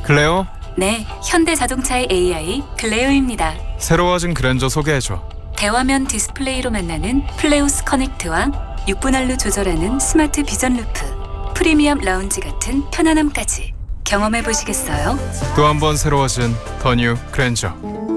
클레오? 네, 현대자동차의 AI 클레오입니다. 새로워진 그랜저 소개해줘. 대화면 디스플레이로 만나는 플레오스 커넥트와 6분할로 조절하는 스마트 비전 루프, 프리미엄 라운지 같은 편안함까지 경험해 보시겠어요? 또 한 번 새로워진 더 뉴 그랜저.